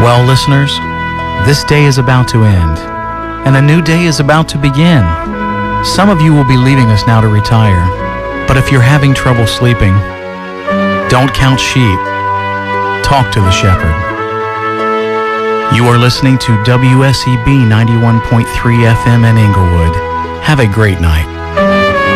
Well, listeners, this day is about to end, and a new day is about to begin. Some of you will be leaving us now to retire, but if you're having trouble sleeping, don't count sheep. Talk to the shepherd. You are listening to WSEB 91.3 FM in Inglewood. Have a great night.